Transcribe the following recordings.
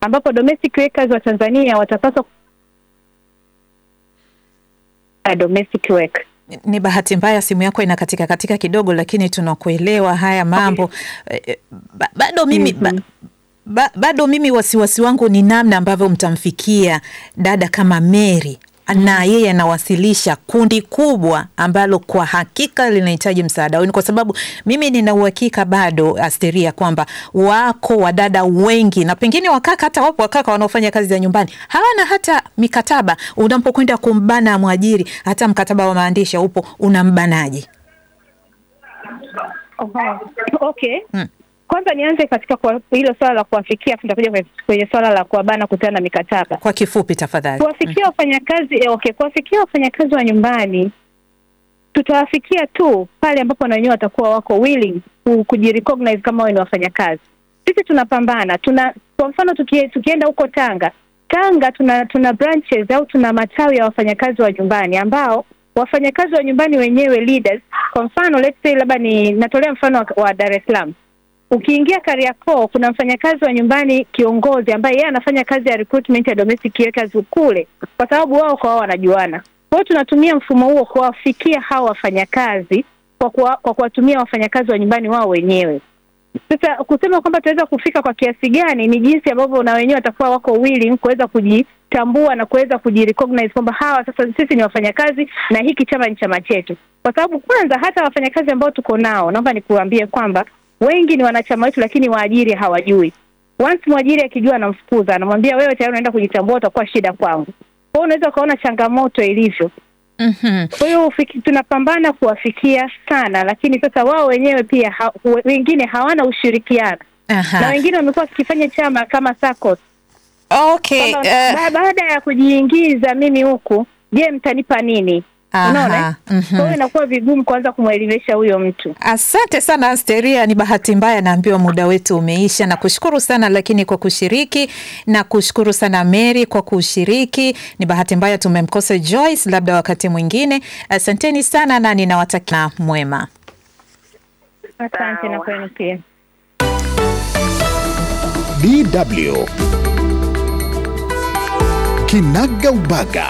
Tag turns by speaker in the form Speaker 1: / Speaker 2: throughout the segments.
Speaker 1: ambapo domestic workers wa Tanzania watapaswa domestic work.
Speaker 2: Ni bahati mbaya simu yako inakatika kidogo, lakini tunakuelewa haya mambo. Okay. Bado mimi wasiwasi wangu ni namna ambavyo mtamfikia dada kama Mary, na yeye anawasilisha kundi kubwa ambalo kwa hakika linahitaji msaada wenu, kwa sababu mimi nina uhakika bado, Asteria, kwamba wako wadada wengi na pengine wakaka, hata wapo wakaka wanaofanya kazi za nyumbani hawana hata mikataba. Unapokwenda kumbana mwajiri, hata mkataba wa maandishi upo, unambanaje?
Speaker 1: Okay. Kwanza nianze katika kwa hilo swala la kuwafikia, tutakuja kwenye swala la kuwabana kutana na mikataba.
Speaker 2: Kwa kifupi tafadhali.
Speaker 1: Kuwafikia wafanyakazi, kuwafikia wafanyakazi wa nyumbani tutawafikia tu pale ambapo na wenyewe watakuwa wako willing kujirecognize kama wao ni wafanyakazi. Sisi tunapambana. Kwa mfano tukienda huko Tanga tuna branches au tuna matawi ya wafanyakazi wa nyumbani ambao wafanyakazi wa nyumbani wenyewe leaders. Kwa mfano let's say labda natolea mfano wa Dar es Salaam. Ukiingia Kariakoo kuna mfanyakazi wa nyumbani kiongozi ambaye yeye anafanya kazi ya recruitment ya domestic workers kule, kwa sababu wao kwa wao wanajuana. Kwa hiyo tunatumia mfumo huo kuwafikia hao wafanyakazi kwa kuwatumia wafanyakazi wa nyumbani wao wenyewe. Sasa kusema kwamba tutaweza kufika kwa kiasi gani ni jinsi ambavyo na wenyewe watakuwa wako willing kuweza kujitambua na kuweza kujirecognize kwamba hawa sasa sisi ni wafanyakazi na hiki chama ni chama chetu. Kwa sababu kwanza hata wafanyakazi ambao tuko nao, naomba nikuambie kwamba wengi ni wanachama wetu, lakini waajiri hawajui. Once mwajiri akijua anamfukuza, anamwambia wewe tayari unaenda kujitambua, utakuwa shida kwangu. Kwa hiyo unaweza kuona changamoto ilivyo. Kwa hiyo tunapambana kuwafikia sana, lakini sasa wao wenyewe pia wengine hawana ushirikiano. Na wengine wamekuwa wakifanya chama kama SACCOS.
Speaker 2: Okay.
Speaker 1: Baada ya kujiingiza mimi huku, je, mtanipa nini? Unaona? Kwa hiyo inakuwa vigumu kuanza kumwelewesha huyo mtu.
Speaker 2: Asante sana Asteria, ni bahati mbaya naambiwa muda wetu umeisha. Na kushukuru sana lakini kwa kushiriki, na kushukuru sana Mary kwa kushiriki. Ni bahati mbaya tumemkosa Joyce, labda wakati mwingine. Asanteni sana na ninawatakia mwema.
Speaker 1: Asante na kwenu pia.
Speaker 3: DW Kinaga Ubaga.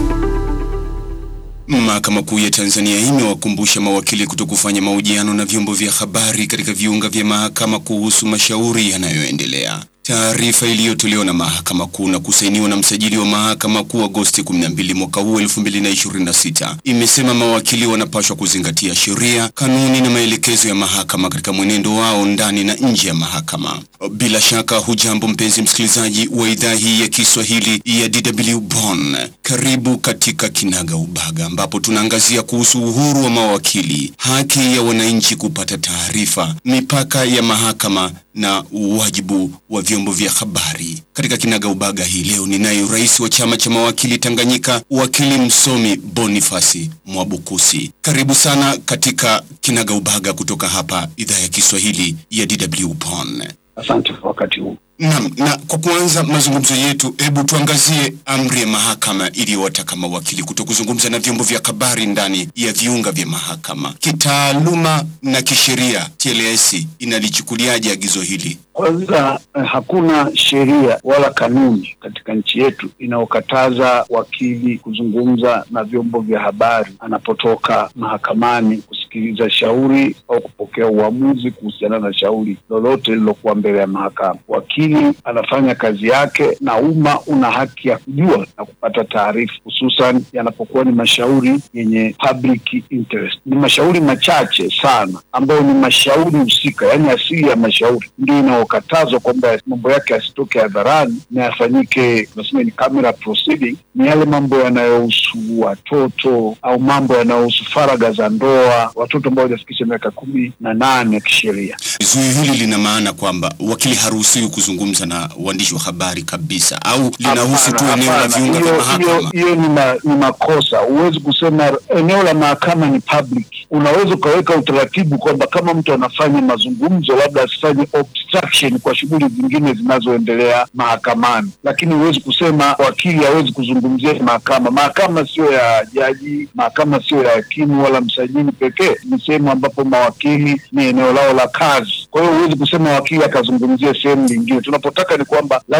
Speaker 4: Mahakama Kuu ya Tanzania imewakumbusha mawakili kutokufanya mahojiano na vyombo vya habari katika viunga vya mahakama kuhusu mashauri yanayoendelea. Taarifa iliyotolewa na Mahakama Kuu na kusainiwa na msajili wa Mahakama Kuu Agosti 12 mwaka huu 2026 imesema mawakili wanapaswa kuzingatia sheria, kanuni na maelekezo ya mahakama katika mwenendo wao ndani na nje ya mahakama. Bila shaka hujambo mpenzi msikilizaji wa idhaa hii ya Kiswahili ya DW Bonn. Karibu katika Kinaga Ubaga, ambapo tunaangazia kuhusu uhuru wa mawakili, haki ya wananchi kupata taarifa, mipaka ya mahakama na wajibu wa vyombo vya habari. Katika Kinaga Ubaga hii leo ninaye rais wa chama cha mawakili Tanganyika, wakili msomi Boniface Mwabukusi. Karibu sana katika Kinaga Ubaga kutoka hapa idhaa ya Kiswahili ya DW Bonn.
Speaker 5: Asante kwa wakati huu.
Speaker 4: Na kwa kuanza mazungumzo yetu, hebu tuangazie amri ya mahakama iliyowataka mawakili kutokuzungumza na vyombo vya habari ndani ya viunga vya mahakama. Kitaaluma na kisheria, TLS inalichukuliaje agizo hili?
Speaker 5: Kwanza, hakuna sheria wala kanuni katika nchi yetu inayokataza wakili kuzungumza na vyombo vya habari anapotoka mahakamani kusikiliza shauri au kupokea uamuzi kuhusiana na shauri lolote lilokuwa mbele ya mahakama. Wakili anafanya kazi yake na umma una haki ya kujua na kupata taarifa, hususan yanapokuwa ni mashauri yenye public interest. Ni mashauri machache sana ambayo ni mashauri husika, yani asili ya mashauri ndio inayokatazwa kwamba mambo yake yasitoke hadharani na yafanyike, tunasema ni camera proceeding. Ni yale mambo yanayohusu watoto au mambo yanayohusu faragha za ndoa, watoto ambao hawajafikisha miaka 18 ya kisheria.
Speaker 4: Zuio hili lina maana kwamba wakili haruhusiwi kuzungumza na waandishi wa habari kabisa, au linahusu tu eneo la viunga vya mahakama?
Speaker 5: Hiyo ni makosa. Huwezi kusema eneo la mahakama ni public. Unaweza ukaweka utaratibu kwamba kama mtu anafanya mazungumzo labda asifanye obstruction kwa shughuli zingine zinazoendelea mahakamani, lakini huwezi kusema wakili hawezi kuzungumzia mahakama. Mahakama sio ya jaji, mahakama sio ya hakimu wala msajili pekee. Ni sehemu ambapo mawakili ni eneo lao la kazi. Kwa hiyo huwezi kusema wakili akazungumzia sehemu nyingine. Tunapotaka ni kwamba